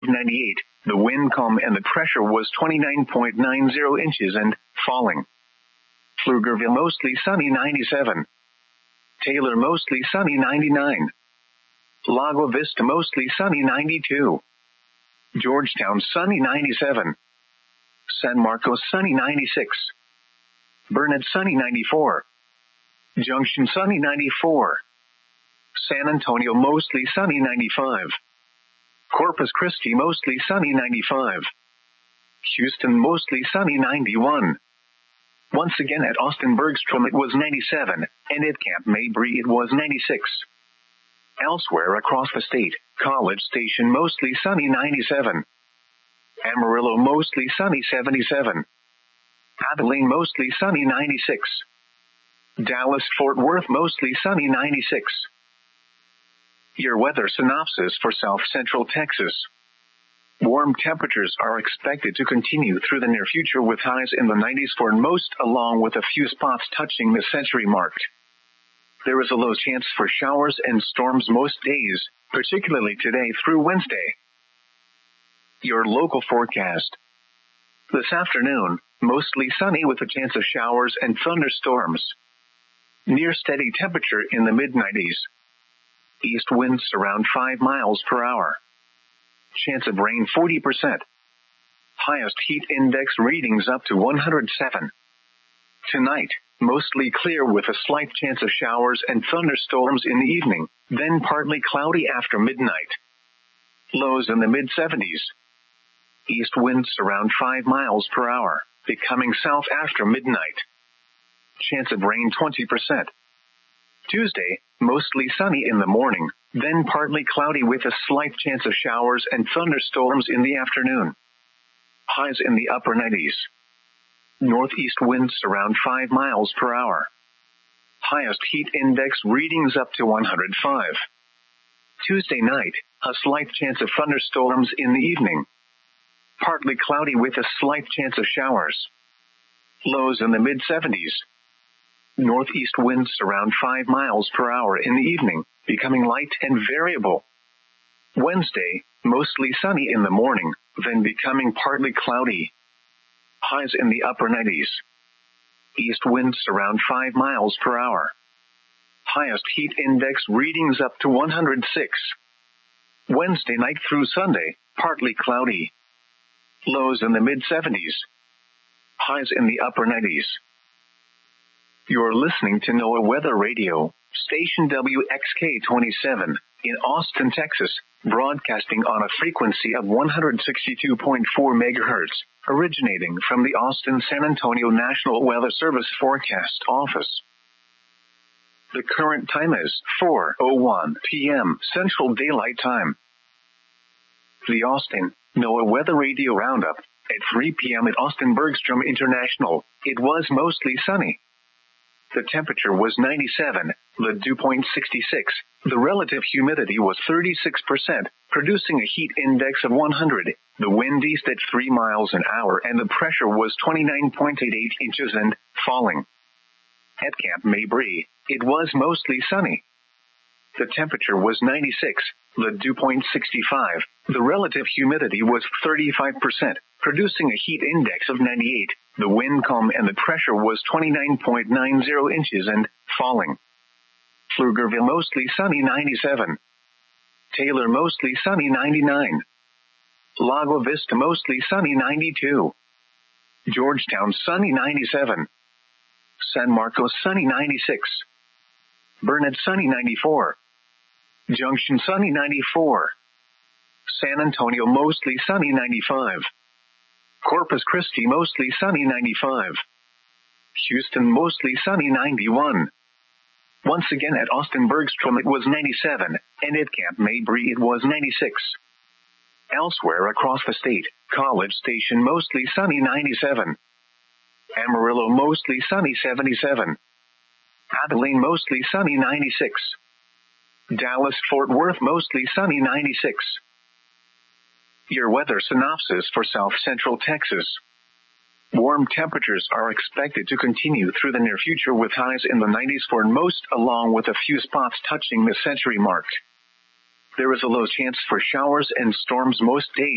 of 98. The wind calm and the pressure was 29.90 inches and falling. Pflugerville mostly sunny 97. Taylor mostly sunny 99. Lago Vista mostly sunny 92. Georgetown sunny 97. San Marcos sunny 96. Burnett sunny 94. Junction sunny 94. San Antonio mostly sunny 95. Corpus Christi mostly sunny 95. Houston mostly sunny 91. Once again at Austin Bergstrom it was 97, and at Camp Mabry it was 96. Elsewhere across the state, College Station mostly sunny 97. Amarillo mostly sunny 77. Abilene mostly sunny 96. Dallas-Fort Worth mostly sunny 96. Your weather synopsis for South Central Texas. Warm temperatures are expected to continue through the near future with highs in the 90s for most, along with a few spots touching the century mark. There is a low chance for showers and storms most days, particularly today through Wednesday. Your local forecast. This afternoon, mostly sunny with a chance of showers and thunderstorms. Near steady temperature in the mid-90s. East winds around 5 miles per hour. Chance of rain 40%. Highest heat index readings up to 107. Tonight, mostly clear with a slight chance of showers and thunderstorms in the evening, then partly cloudy after midnight. Lows in the mid-70s. East winds around 5 miles per hour, becoming south after midnight. Chance of rain 20%. Tuesday, mostly sunny in the morning, then partly cloudy with a slight chance of showers and thunderstorms in the afternoon. Highs in the upper 90s. Northeast winds around 5 miles per hour. Highest heat index readings up to 105. Tuesday night, a slight chance of thunderstorms in the evening. Partly cloudy with a slight chance of showers. Lows in the mid-70s. Northeast winds around 5 miles per hour in the evening, becoming light and variable. Wednesday, mostly sunny in the morning, then becoming partly cloudy. Highs in the upper 90s. East winds around 5 miles per hour. Highest heat index readings up to 106. Wednesday night through Sunday, partly cloudy. Lows in the mid-70s. Highs in the upper 90s. You're listening to NOAA Weather Radio, station WXK-27, in Austin, Texas, broadcasting on a frequency of 162.4 MHz, originating from the Austin-San Antonio National Weather Service Forecast Office. The current time is 4:01 p.m. Central Daylight Time. The Austin NOAA Weather Radio Roundup. At 3 p.m. at Austin Bergstrom International, it was mostly sunny. The temperature was 97, the dew point 66, the relative humidity was 36%, producing a heat index of 100, the wind east at 3 miles an hour and the pressure was 29.88 inches and falling. At Camp Mabry, it was mostly sunny. The temperature was 96, the dew point 65, the relative humidity was 35%, producing a heat index of 98. The wind calm and the pressure was 29.90 inches and falling. Pflugerville mostly sunny 97. Taylor mostly sunny 99. Lago Vista mostly sunny 92. Georgetown sunny 97. San Marcos sunny 96. Burnett sunny 94. Junction sunny 94. San Antonio mostly sunny 95. Corpus Christi mostly sunny 95. Houston mostly sunny 91. Once again at Austin Bergstrom it was 97, and at Camp Mabry it was 96. Elsewhere across the state, College Station mostly sunny 97. Amarillo mostly sunny 77. Abilene mostly sunny 96. Dallas-Fort Worth mostly sunny 96. Your weather synopsis for South Central Texas. Warm temperatures are expected to continue through the near future with highs in the 90s for most, along with a few spots touching the century mark. There is a low chance for showers and storms most days.